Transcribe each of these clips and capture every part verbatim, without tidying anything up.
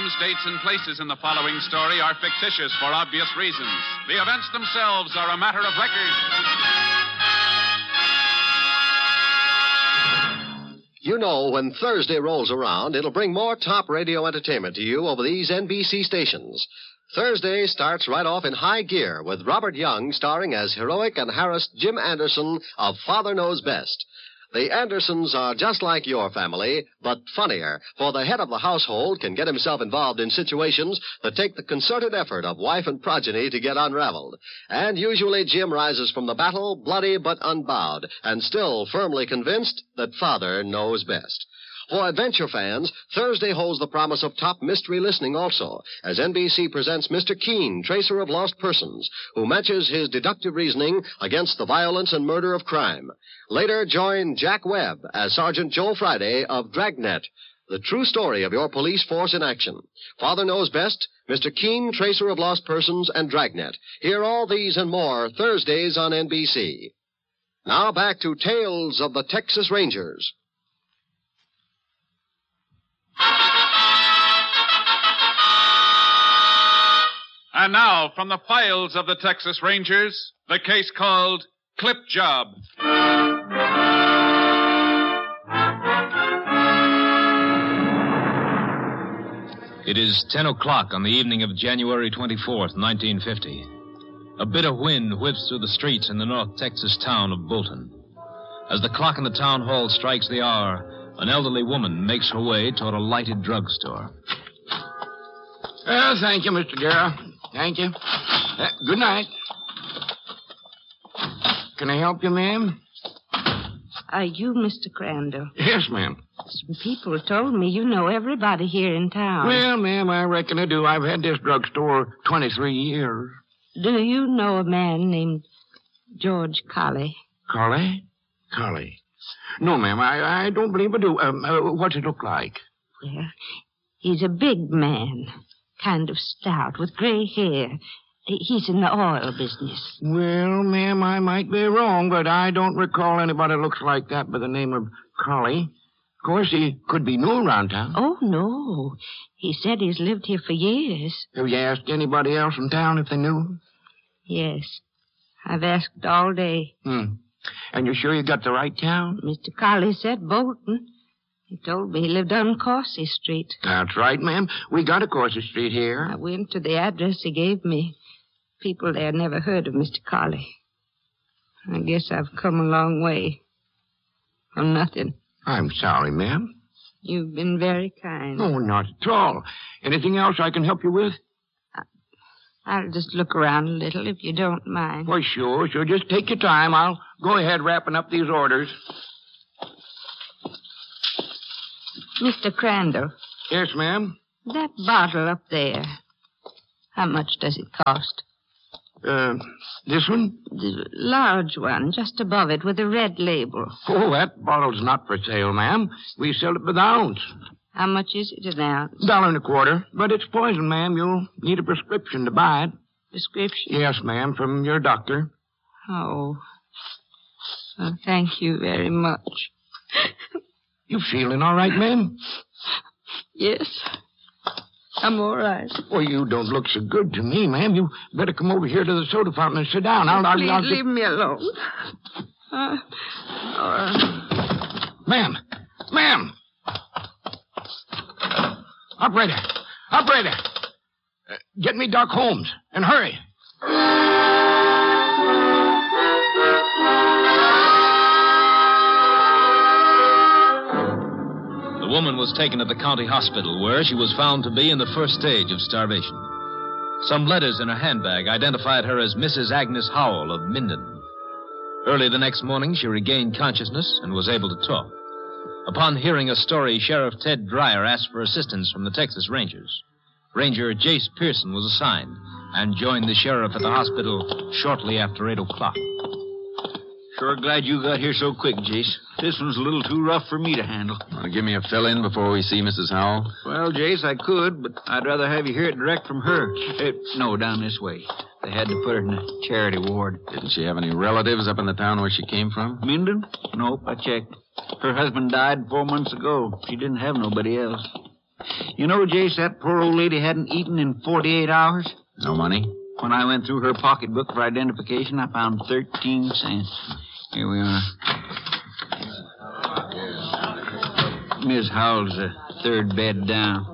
Names, dates, and places in the following story are fictitious for obvious reasons. The events themselves are a matter of record. You know, when Thursday rolls around, it'll bring more top radio entertainment to you over these N B C stations. Thursday starts right off in high gear with Robert Young starring as heroic and harassed Jim Anderson of Father Knows Best. The Andersons are just like your family, but funnier, for the head of the household can get himself involved in situations that take the concerted effort of wife and progeny to get unraveled. And usually Jim rises from the battle bloody but unbowed, and still firmly convinced that Father knows best. For adventure fans, Thursday holds the promise of top mystery listening also, as N B C presents Mister Keene, tracer of lost persons, who matches his deductive reasoning against the violence and murder of crime. Later, join Jack Webb as Sergeant Joe Friday of Dragnet, the true story of your police force in action. Father Knows Best, Mister Keene, tracer of lost persons, and Dragnet. Hear all these and more Thursdays on N B C. Now back to Tales of the Texas Rangers. And now, from the files of the Texas Rangers, the case called Clip Job. It is ten o'clock on the evening of January twenty-fourth, nineteen fifty. A bitter wind whips through the streets in the North Texas town of Bolton. As the clock in the town hall strikes the hour, an elderly woman makes her way toward a lighted drugstore. Well, thank you, Mister Guerra. Thank you. Uh, good night. Can I help you, ma'am? Are you Mister Crandall? Yes, ma'am. Some people told me you know everybody here in town. Well, ma'am, I reckon I do. I've had this drugstore twenty-three years. Do you know a man named George Colley? Colley? Colley. No, ma'am, I, I don't believe I do. Um, uh, what's it look like? Well, he's a big man, kind of stout, with gray hair. He's in the oil business. Well, ma'am, I might be wrong, but I don't recall anybody looks like that by the name of Colley. Of course, he could be new around town. Oh, no. He said he's lived here for years. Have you asked anybody else in town if they knew? Yes. I've asked all day. Hmm. And you're sure you got the right town? Mister Colley said Bolton. He told me he lived on Coursey Street. That's right, ma'am. We got a Coursey Street here. I went to the address he gave me. People there never heard of Mister Colley. I guess I've come a long way. For nothing. I'm sorry, ma'am. You've been very kind. Oh, not at all. Anything else I can help you with? I, I'll just look around a little, if you don't mind. Well, sure, sure. Just take your time. I'll go ahead wrapping up these orders. Mister Crandall. Yes, ma'am? That bottle up there, how much does it cost? Uh, this one? The large one, just above it, with a red label. Oh, that bottle's not for sale, ma'am. We sell it by the ounce. How much is it an ounce? Dollar and a quarter. But it's poison, ma'am. You'll need a prescription to buy it. Prescription? Yes, ma'am, from your doctor. Oh. Well, thank you very much. You feeling all right, ma'am? Yes. I'm all right. Well, you don't look so good to me, ma'am. You better come over here to the soda fountain and sit down. I'll, I'll, Please I'll, leave me alone. Uh, uh... Ma'am! Ma'am! Operator! Operator! Uh, get me Doc Holmes, and hurry. The woman was taken to the county hospital, where she was found to be in the first stage of starvation. Some letters in her handbag identified her as Missus Agnes Howell of Minden. Early the next morning, she regained consciousness and was able to talk. Upon hearing a story, Sheriff Ted Dreyer asked for assistance from the Texas Rangers. Ranger Jace Pearson was assigned and joined the sheriff at the hospital shortly after eight o'clock. Sure glad you got here so quick, Jace. This one's a little too rough for me to handle. Want to give me a fill-in before we see Missus Howell? Well, Jace, I could, but I'd rather have you hear it direct from her. Uh, no, down this way. They had to put her in a charity ward. Didn't she have any relatives up in the town where she came from? Minden? Nope, I checked. Her husband died four months ago. She didn't have nobody else. You know, Jace, that poor old lady hadn't eaten in forty-eight hours. No money? When I went through her pocketbook for identification, I found thirteen cents. Here we are. Miss Howell's the third bed down.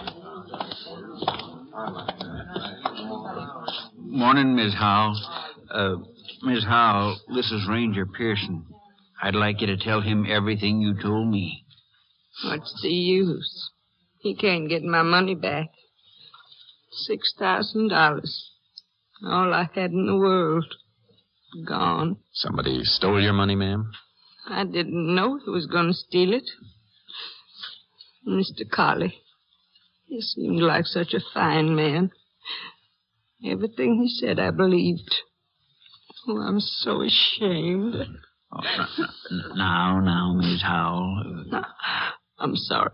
Morning, Miss Howell. Uh, Miss Howell, this is Ranger Pearson. I'd like you to tell him everything you told me. What's the use? He can't get my money back. Six thousand dollars. All I had in the world. Gone. Somebody stole your money, ma'am? I didn't know he was going to steal it. Mister Colley. He seemed like such a fine man. Everything he said I believed. Oh, I'm so ashamed. Oh, now, now, Miss Howell. No, I'm sorry.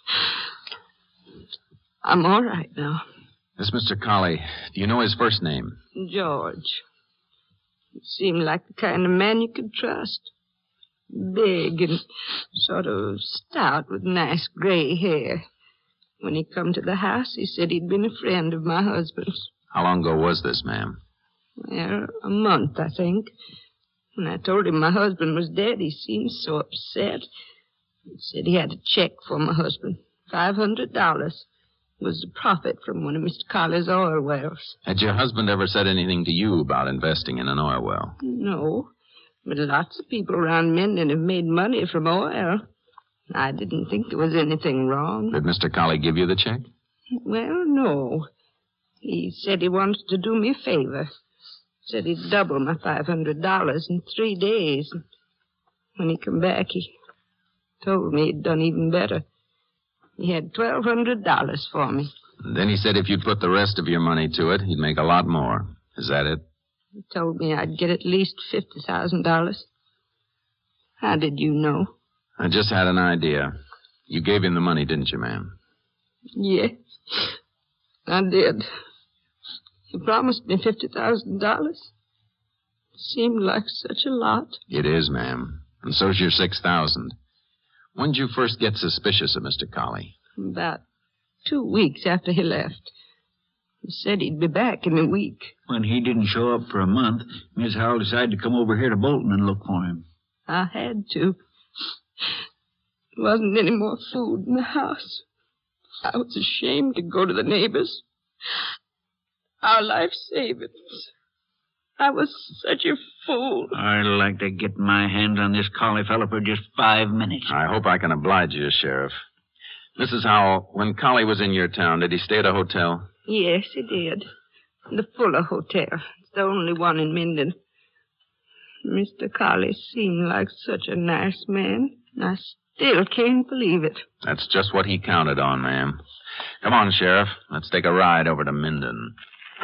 I'm all right now. This Mister Colley, do you know his first name? George. He seemed like the kind of man you could trust. Big and sort of stout with nice gray hair. When he come to the house, he said he'd been a friend of my husband's. How long ago was this, ma'am? Well, a month, I think. When I told him my husband was dead, he seemed so upset. He said he had a check for my husband. Five hundred dollars. It was the profit from one of Mister Colley's oil wells. Had your husband ever said anything to you about investing in an oil well? No. But lots of people around Minden have made money from oil. I didn't think there was anything wrong. Did Mister Colley give you the check? Well, no. He said he wanted to do me a favor. Said he'd double my five hundred dollars in three days. When he come back, he told me he'd done even better. He had twelve hundred dollars for me. And then he said if you'd put the rest of your money to it, he'd make a lot more. Is that it? He told me I'd get at least fifty thousand dollars. How did you know? I just had an idea. You gave him the money, didn't you, ma'am? Yes, I did. He promised me fifty thousand dollars. Seemed like such a lot. It is, ma'am. And so's your six thousand dollars. When did you first get suspicious of Mister Colley? About two weeks after he left. He said he'd be back in a week. When he didn't show up for a month, Miss Howell decided to come over here to Bolton and look for him. I had to. There wasn't any more food in the house. I was ashamed to go to the neighbors. Our life savings. I was such a fool. I'd like to get my hands on this Colley fellow for just five minutes. I hope I can oblige you, Sheriff. Missus Howell, when Colley was in your town, did he stay at a hotel? Yes, he did. The Fuller Hotel. It's the only one in Minden. Mister Colley seemed like such a nice man. I still can't believe it. That's just what he counted on, ma'am. Come on, Sheriff. Let's take a ride over to Minden.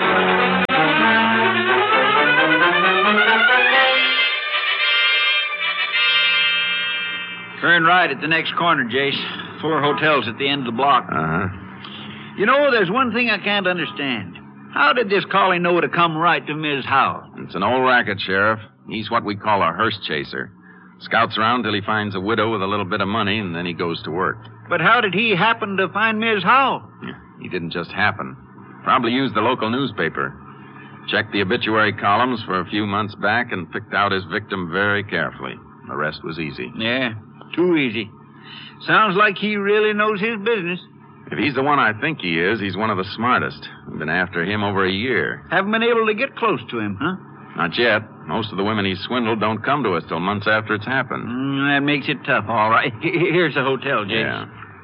Turn right at the next corner, Jace. Fuller Hotel's at the end of the block. Uh-huh. You know, there's one thing I can't understand. How did this Colley know to come right to Miss Howell? It's an old racket, Sheriff. He's what we call a hearse chaser. Scouts around till he finds a widow with a little bit of money, and then he goes to work. But how did he happen to find Miss Howell? He didn't just happen. Probably used the local newspaper. Checked the obituary columns for a few months back and picked out his victim very carefully. The rest was easy. Yeah, too easy. Sounds like he really knows his business. If he's the one I think he is, he's one of the smartest. We've been after him over a year. Haven't been able to get close to him, huh? Not yet. Most of the women he's swindled don't come to us till months after it's happened. Mm, that makes it tough, all right. Here's the hotel, James. Yeah.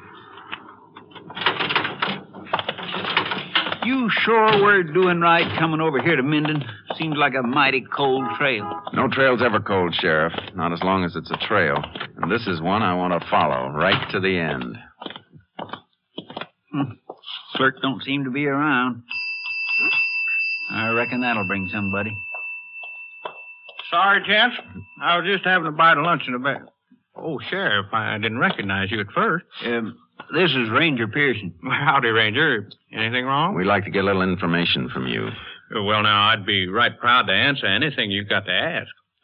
You sure we're doing right coming over here to Minden? Seems like a mighty cold trail. No trail's ever cold, Sheriff. Not as long as it's a trail. And this is one I want to follow right to the end. Hmm. Clerk don't seem to be around. I reckon that'll bring somebody. Sorry, gents. I was just having a bite of lunch in the back. Oh, Sheriff, I didn't recognize you at first. Um, this is Ranger Pearson. Howdy, Ranger. Anything wrong? We'd like to get a little information from you. Well, now, I'd be right proud to answer anything you've got to ask.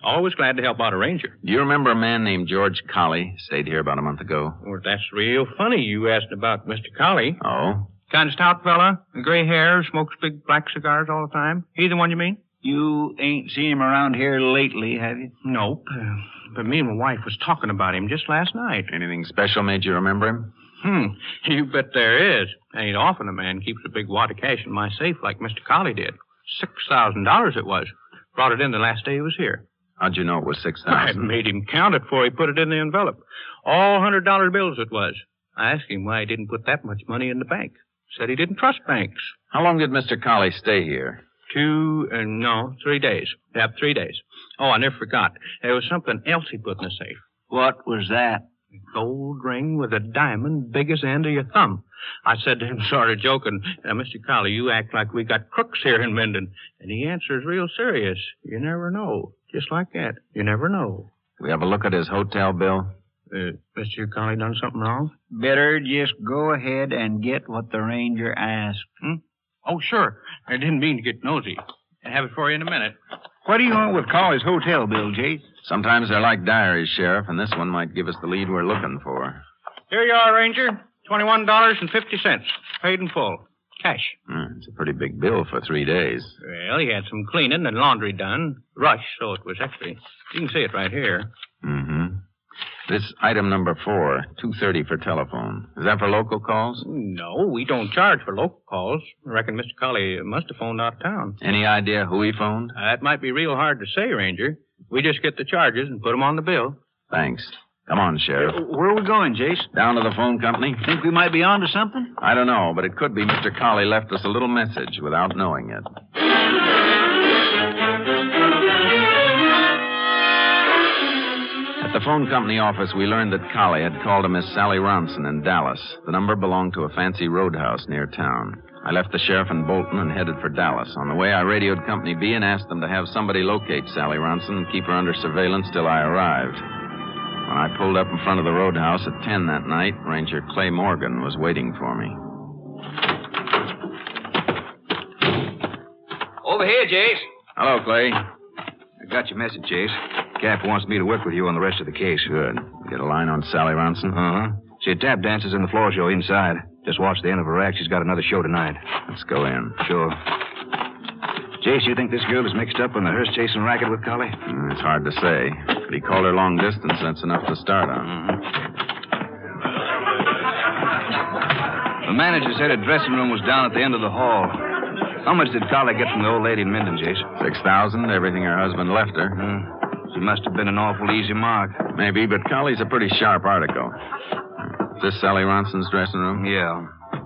Always glad to help out a ranger. Do you remember a man named George Colley? Stayed here about a month ago. Well, that's real funny you asked about Mister Colley. Oh? Kind of stout fella, gray hair, smokes big black cigars all the time. He the one you mean? You ain't seen him around here lately, have you? Nope. Uh, but me and my wife was talking about him just last night. Anything special made you remember him? Hmm. You bet there is. Ain't often a man keeps a big wad of cash in my safe like Mister Colley did. Six thousand dollars it was. Brought it in the last day he was here. How'd you know it was six I thousand? made him count it before he put it in the envelope. All hundred dollar bills it was. I asked him why he didn't put that much money in the bank. Said he didn't trust banks. How long did Mister Colley stay here? Two, uh, no, three days. Yep, three days. Oh, I never forgot. There was something else he put in the safe. What was that? A gold ring with a diamond big as the end of your thumb. I said to him, sort of joking, uh, Mister Colley, you act like we got crooks here in Minden. And he answers real serious. You never know. Just like that. You never know. We have a look at his hotel bill? Uh, Mister Colley done something wrong? Better just go ahead and get what the ranger asked. Hmm? Oh, sure. I didn't mean to get nosy. I'll have it for you in a minute. What do you want with Colley's hotel bill, Jase? Sometimes they're like diaries, Sheriff, and this one might give us the lead we're looking for. Here you are, Ranger. twenty-one dollars and fifty cents. Paid in full. Cash. Hmm, it's a pretty big bill for three days. Well, he had some cleaning and laundry done. Rush, so it was extra. You can see it right here. Mm-hmm. This item number four, two thirty for telephone. Is that for local calls? No, we don't charge for local calls. I reckon Mister Colley must have phoned out of town. Any idea who he phoned? Uh, that might be real hard to say, Ranger. We just get the charges and put them on the bill. Thanks. Come on, Sheriff. Uh, where are we going, Jase? Down to the phone company. Think we might be on to something? I don't know, but it could be Mister Colley left us a little message without knowing it. At the phone company office, we learned that Colley had called a Miss Sally Ronson in Dallas. The number belonged to a fancy roadhouse near town. I left the sheriff in Bolton and headed for Dallas. On the way, I radioed Company B and asked them to have somebody locate Sally Ronson and keep her under surveillance till I arrived. When I pulled up in front of the roadhouse at ten that night, Ranger Clay Morgan was waiting for me. Over here, Jase. Hello, Clay. I got your message, Jase. Cap wants me to work with you on the rest of the case. Good. Get a line on Sally Ronson? Uh-huh. She tap dances in the floor show inside. Just watch the end of her act. She's got another show tonight. Let's go in. Sure. Jase, you think this girl is mixed up in the hearse-chasing racket with Colley? Mm, it's hard to say. But he called her long distance. That's enough to start on. Mm-hmm. The manager said her dressing room was down at the end of the hall. How much did Colley get from the old lady in Minden, Jase? Six thousand, everything her husband left her. Mm. She must have been an awful easy mark. Maybe, but Colley's a pretty sharp article. Is this Sally Ronson's dressing room? Yeah.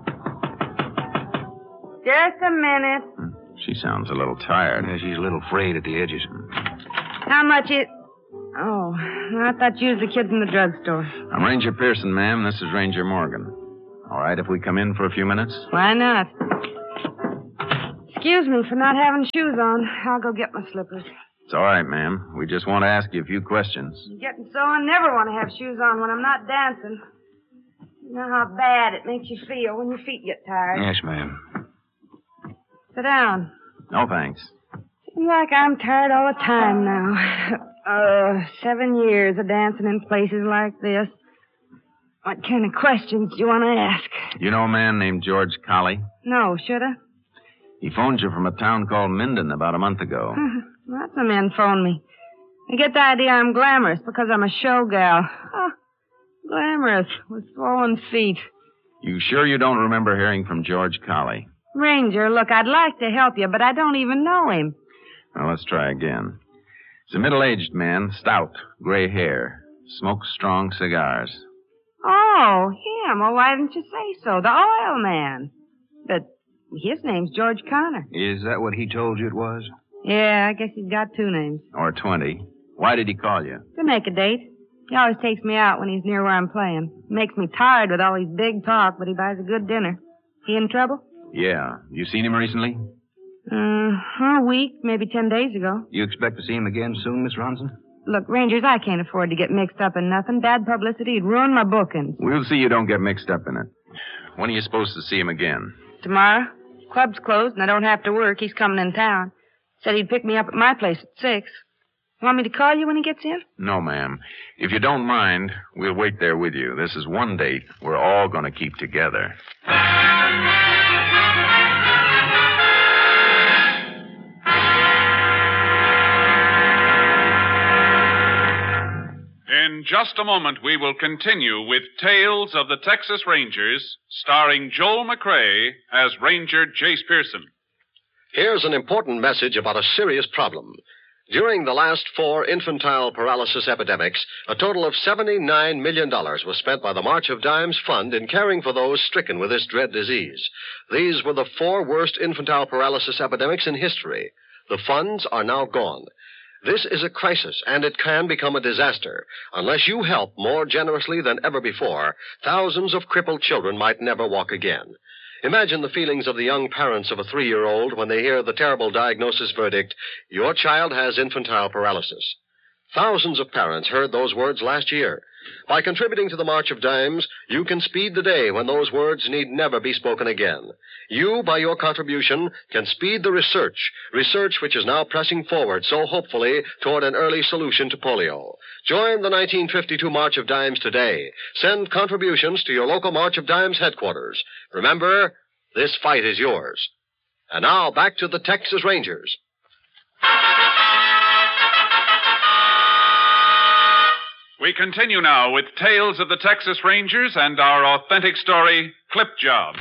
Just a minute. She sounds a little tired. Yeah, she's a little frayed at the edges. How much is... Oh, I thought you was the kid from the drugstore. I'm Ranger Pearson, ma'am. This is Ranger Morgan. All right, if we come in for a few minutes? Why not? Excuse me for not having shoes on. I'll go get my slippers. It's all right, ma'am. We just want to ask you a few questions. I'm getting so I never want to have shoes on when I'm not dancing. You know how bad it makes you feel when your feet get tired. Yes, ma'am. Sit down. No, thanks. Seems like I'm tired all the time now. Uh, seven years of dancing in places like this. What kind of questions do you want to ask? You know a man named George Colley? No, should I? He phoned you from a town called Minden about a month ago. Lots of men phone me. They get the idea I'm glamorous because I'm a show gal. Oh, glamorous with swollen feet. You sure you don't remember hearing from George Colley? Ranger, look, I'd like to help you, but I don't even know him. Well, let's try again. He's a middle-aged man, stout, gray hair, smokes strong cigars. Oh, him. Well, why didn't you say so? The oil man. But his name's George Connor. Is that what he told you it was? Yeah, I guess he's got two names. Or twenty. Why did he call you? To make a date. He always takes me out when he's near where I'm playing. Makes me tired with all his big talk, but he buys a good dinner. He in trouble? Yeah. You seen him recently? Uh, a week, maybe ten days ago. You expect to see him again soon, Miss Ronson? Look, Rangers, I can't afford to get mixed up in nothing. Bad publicity would ruin my bookings. We'll see you don't get mixed up in it. When are you supposed to see him again? Tomorrow. Club's closed and I don't have to work. He's coming in town. Said he'd pick me up at my place at six. Want me to call you when he gets in? No, ma'am. If you don't mind, we'll wait there with you. This is one date we're all going to keep together. In just a moment, we will continue with Tales of the Texas Rangers, starring Joel McCrea as Ranger Jace Pearson. Here's an important message about a serious problem. During the last four infantile paralysis epidemics, a total of seventy-nine million dollars was spent by the March of Dimes Fund in caring for those stricken with this dread disease. These were the four worst infantile paralysis epidemics in history. The funds are now gone. This is a crisis, and it can become a disaster. Unless you help more generously than ever before, thousands of crippled children might never walk again. Imagine the feelings of the young parents of a three-year-old when they hear the terrible diagnosis verdict, your child has infantile paralysis. Thousands of parents heard those words last year. By contributing to the March of Dimes, you can speed the day when those words need never be spoken again. You, by your contribution, can speed the research, research which is now pressing forward so hopefully toward an early solution to polio. Join the nineteen fifty-two March of Dimes today. Send contributions to your local March of Dimes headquarters. Remember, this fight is yours. And now, back to the Texas Rangers. We continue now with Tales of the Texas Rangers and our authentic story, Clip Job.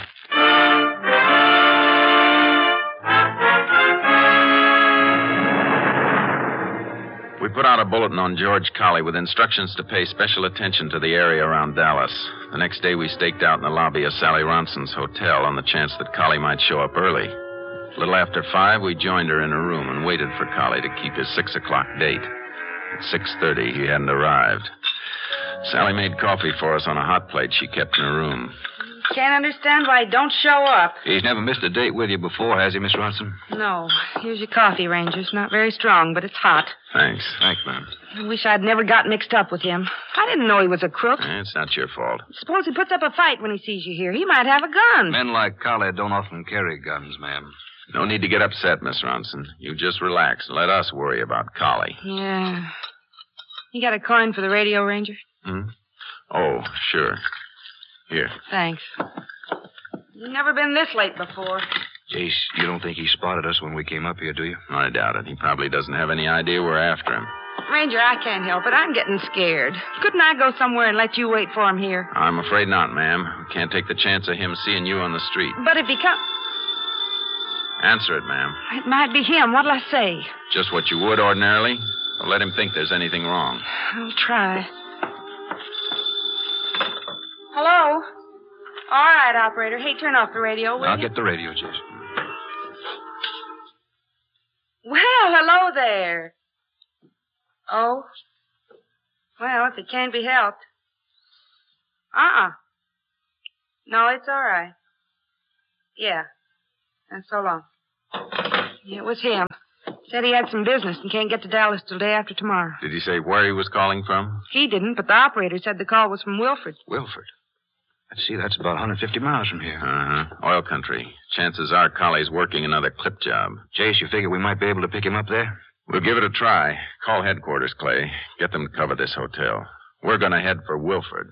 We put out a bulletin on George Colley with instructions to pay special attention to the area around Dallas. The next day, we staked out in the lobby of Sally Ronson's hotel on the chance that Colley might show up early. A little after five, we joined her in her room and waited for Colley to keep his six o'clock date. At six thirty, he hadn't arrived. Sally made coffee for us on a hot plate she kept in her room. Can't understand why he don't show up. He's never missed a date with you before, has he, Miss Ronson? No. Here's your coffee, Ranger. It's not very strong, but it's hot. Thanks. Thanks, ma'am. I wish I'd never got mixed up with him. I didn't know he was a crook. Eh, it's not your fault. Suppose he puts up a fight when he sees you here. He might have a gun. Men like Colley don't often carry guns, ma'am. No need to get upset, Miss Ronson. You just relax and let us worry about Colley. Yeah. You got a coin for the radio, Ranger? Hmm? Oh, sure. Here. Thanks. You've never been this late before. Jace, you don't think he spotted us when we came up here, do you? I doubt it. He probably doesn't have any idea we're after him. Ranger, I can't help it. I'm getting scared. Couldn't I go somewhere and let you wait for him here? I'm afraid not, ma'am. We can't take the chance of him seeing you on the street. But if he comes... Answer it, ma'am. It might be him. What'll I say? Just what you would ordinarily. Don't let him think there's anything wrong. I'll try. Hello? All right, operator. Hey, turn off the radio, will I'll you? get the radio, Jace. Well, hello there. Oh? Well, if it can't be helped. Uh-uh. No, it's all right. Yeah. And so long. Yeah, it was him. Said he had some business and can't get to Dallas till day after tomorrow. Did he say where he was calling from? He didn't, but the operator said the call was from Wilford. Wilford? Let's see, that's about one hundred fifty miles from here. Uh-huh. Oil country. Chances are Colley's working another clip job. Jace, you figure we might be able to pick him up there? We'll give it a try. Call headquarters, Clay. Get them to cover this hotel. We're going to head for Wilford.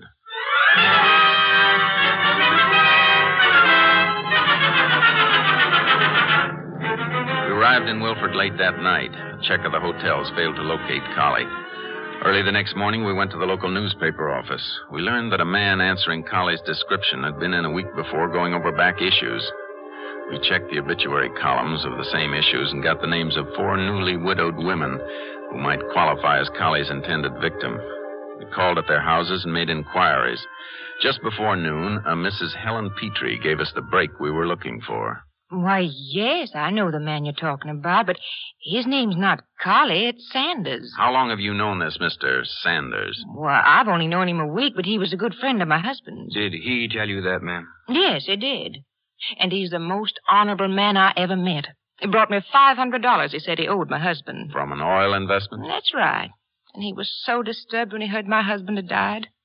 We arrived in Wilford late that night. A check of the hotels failed to locate Colley. Early the next morning, we went to the local newspaper office. We learned that a man answering Colley's description had been in a week before going over back issues. We checked the obituary columns of the same issues and got the names of four newly widowed women who might qualify as Colley's intended victim. We called at their houses and made inquiries. Just before noon, a Missus Helen Petrie gave us the break we were looking for. Why, yes, I know the man you're talking about, but his name's not Colley, it's Sanders. How long have you known this Mister Sanders? Well, I've only known him a week, but he was a good friend of my husband's. Did he tell you that, ma'am? Yes, he did. And he's the most honorable man I ever met. He brought me five hundred dollars he said he owed my husband. From an oil investment? That's right. And he was so disturbed when he heard my husband had died.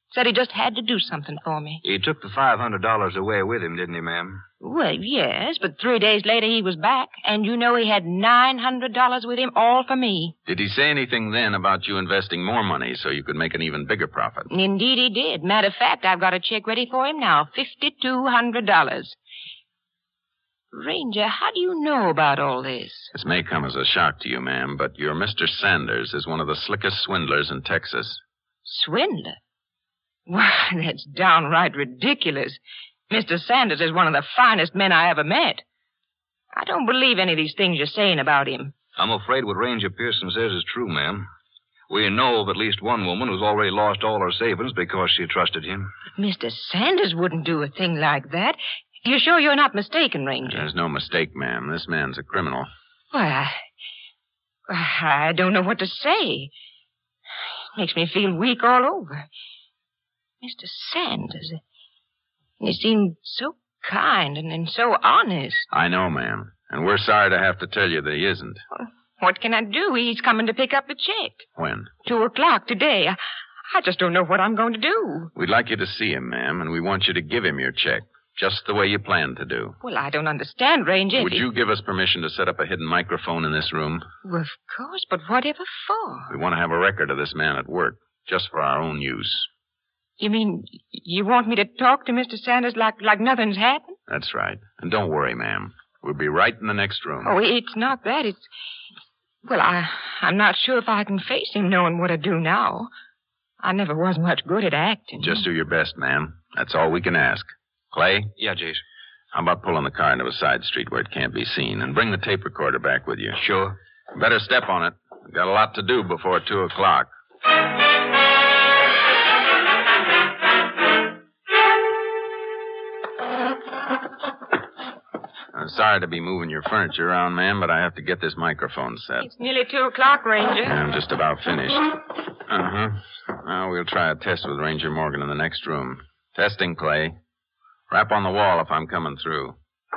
Said he just had to do something for me. He took the five hundred dollars away with him, didn't he, ma'am? Well, yes, but three days later he was back, and you know he had nine hundred dollars with him, all for me. Did he say anything then about you investing more money so you could make an even bigger profit? Indeed he did. Matter of fact, I've got a check ready for him now, fifty-two hundred dollars. Ranger, how do you know about all this? This may come as a shock to you, ma'am, but your Mister Sanders is one of the slickest swindlers in Texas. Swindler? Why, that's downright ridiculous. Mister Sanders is one of the finest men I ever met. I don't believe any of these things you're saying about him. I'm afraid what Ranger Pearson says is true, ma'am. We know of at least one woman who's already lost all her savings because she trusted him. Mister Sanders wouldn't do a thing like that. You're sure you're not mistaken, Ranger? There's no mistake, ma'am. This man's a criminal. Why, I, I don't know what to say. It makes me feel weak all over. Mister Sanders, he seemed so kind and, and so honest. I know, ma'am. And we're sorry to have to tell you that he isn't. What can I do? He's coming to pick up the check. When? Two o'clock today. I, I just don't know what I'm going to do. We'd like you to see him, ma'am, and we want you to give him your check, just the way you planned to do. Well, I don't understand, Ranger. Would he... you give us permission to set up a hidden microphone in this room? Well, of course, but whatever for? We want to have a record of this man at work, just for our own use. You mean you want me to talk to Mister Sanders like, like nothing's happened? That's right. And don't worry, ma'am. We'll be right in the next room. Oh, it's not that. It's... Well, I, I'm not sure if I can face him knowing what I do now. I never was much good at acting. Just do your best, ma'am. That's all we can ask. Clay? Yeah, Jace. How about pulling the car into a side street where it can't be seen, and bring the tape recorder back with you? Sure. Better step on it. We've got a lot to do before two o'clock. I'm sorry to be moving your furniture around, ma'am, but I have to get this microphone set. It's nearly two o'clock, Ranger. I'm just about finished. Uh-huh. Now we'll try a test with Ranger Morgan in the next room. Testing, Clay. Rap on the wall if I'm coming through.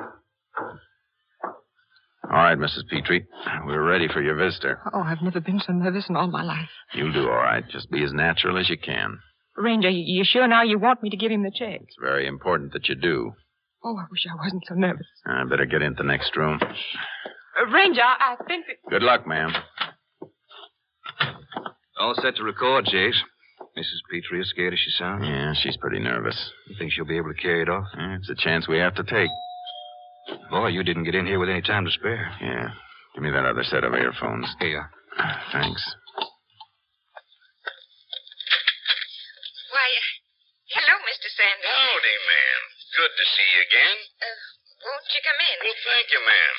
All right, Missus Petrie. We're ready for your visitor. Oh, I've never been so nervous in all my life. You'll do all right. Just be as natural as you can. Ranger, you sure now you want me to give him the check? It's very important that you do. Oh, I wish I wasn't so nervous. I better get into the next room. Uh, Ranger, I think that... Good luck, ma'am. All set to record, Jace. Missus Petrie, as scared as she sounds? Yeah, she's pretty nervous. You think she'll be able to carry it off? Yeah, it's a chance we have to take. Boy, you didn't get in here with any time to spare. Yeah. Give me that other set of earphones. Here. Thanks. Why, uh, hello, Mister Sanders. Howdy, ma'am. Good to see you again. Uh, won't you come in? Well, thank you, ma'am.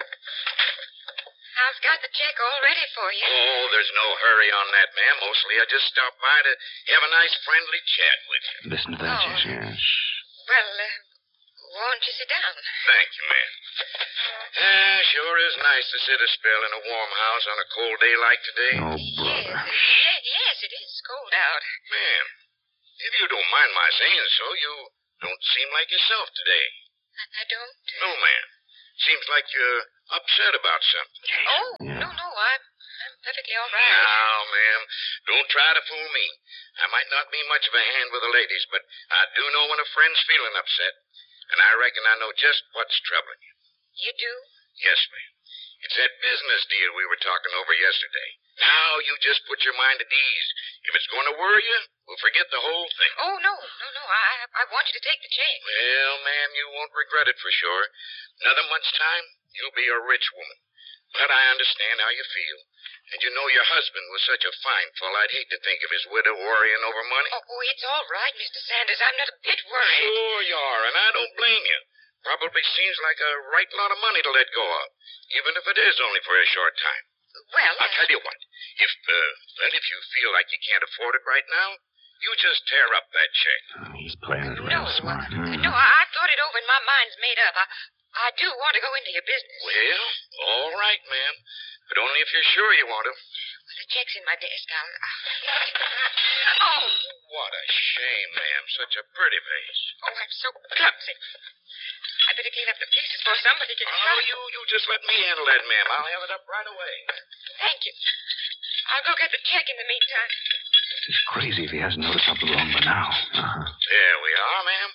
I've got the check all ready for you. Oh, there's no hurry on that, ma'am. Mostly I just stopped by to have a nice friendly chat with you. Listen to that, Oh. Jace. Yeah, shh. Well, uh, won't you sit down? Thank you, ma'am. Ah, sure is nice to sit a spell in a warm house on a cold day like today. Oh, brother. Yes, yes, it is cold out. Ma'am, if you don't mind my saying so, you don't seem like yourself today. I, I don't. No, ma'am. Seems like you're upset about something. Oh, Yeah. no, no, I'm, I'm perfectly all right. Now, ma'am, don't try to fool me. I might not be much of a hand with the ladies, but I do know when a friend's feeling upset. And I reckon I know just what's troubling you. You do? Yes, ma'am. It's that business deal we were talking over yesterday. Now you just put your mind at ease. If it's going to worry you, we'll forget the whole thing. Oh, no, no, no. I, I want you to take the check. Well, ma'am, you won't regret it for sure. Another month's time, you'll be a rich woman. But I understand how you feel. And you know your husband was such a fine fellow, I'd hate to think of his widow worrying over money. Oh, oh, it's all right, Mister Sanders. I'm not a bit worried. Sure you are, and I don't blame you. Probably seems like a right lot of money to let go of, even if it is only for a short time. Well, I'll tell you what. If, uh, well, if you feel like you can't afford it right now, you just tear up that check. Oh, he's playing it no, real smart. uh, Hmm. no, I, I've thought it over and my mind's made up. I, I do want to go into your business. Well, all right, ma'am. But only if you're sure you want to. Well, the check's in my desk. I'll... I'll... Oh! What a shame, ma'am. Such a pretty face. Oh, I'm so clumsy. I better clean up the pieces before somebody gets Oh, you, you just let me handle that, ma'am. I'll have it up right away. Thank you. I'll go get the check in the meantime. He's crazy if he hasn't noticed something wrong by now. Uh-huh. There we are, ma'am.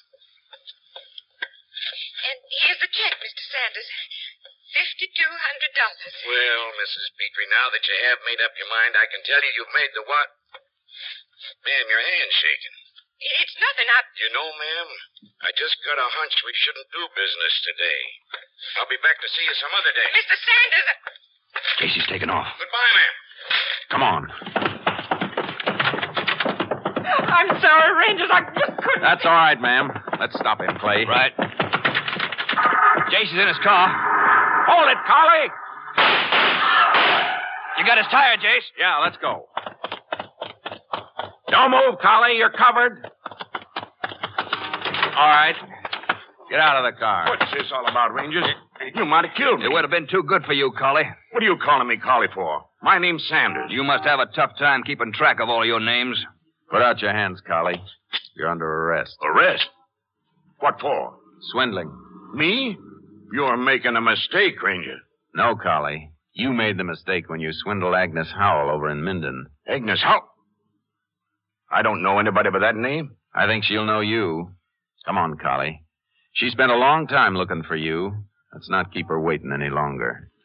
And here's the check, Mister Sanders. Fifty-two hundred dollars. Well, Missus Petrie, now that you have made up your mind, I can tell you you've made the what? Ma'am, your hand's shaking. It's nothing. I... You know, ma'am, I just got a hunch we shouldn't do business today. I'll be back to see you some other day. Mister Sanders... Casey's taken off. Goodbye, ma'am. Come on. I'm sorry, Rangers. I just couldn't. That's all right, ma'am. Let's stop him, Clay. Right. Jason's in his car. Hold it, Collie! You got his tire, Jace? Yeah, let's go. Don't move, Collie. You're covered. All right. Get out of the car. What's this all about, Rangers? You might have killed me. It would have been too good for you, Collie. What are you calling me Collie for? My name's Sanders. You must have a tough time keeping track of all your names. Put out your hands, Collie. You're under arrest. Arrest? What for? Swindling. Me? You're making a mistake, Ranger. No, Collie. You made the mistake when you swindled Agnes Howell over in Minden. Agnes Howell? I don't know anybody by that name. I think she'll know you. Come on, Collie. She spent a long time looking for you. Let's not keep her waiting any longer.